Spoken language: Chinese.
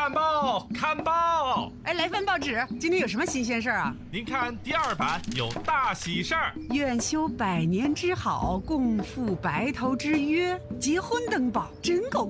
看报，看报！ 哎，来份报纸，今天有什么新鲜事儿啊？ 您看第2版有大喜事儿， 愿修百年之好，共赴白头之约，结婚登报，真够